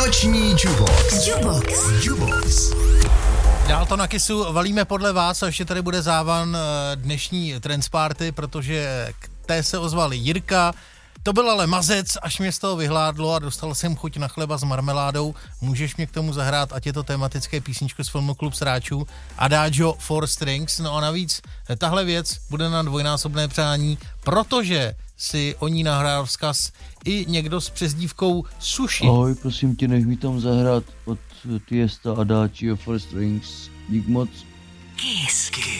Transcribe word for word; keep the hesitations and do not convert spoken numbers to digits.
Noční Jubox. Jubox. Jubox. Dál to na Kissu valíme podle vás a ještě tady bude závan dnešní Trendsparty, protože k té se ozval Jirka. To byl ale mazec, až mě z toho vyhládlo a dostal jsem chuť na chleba s marmeládou. Můžeš mě k tomu zahrát, ať je to tematické písničko z filmu Klub sráčů Adagio four strings. No a navíc tahle věc bude na dvojnásobné přání, protože si o ní nahrál vzkaz i někdo s přezdívkou Sushi. Ahoj, prosím tě, nech mi tam zahrát od Tiesta Adagio four strings. Dík moc. Kiss. Kiss.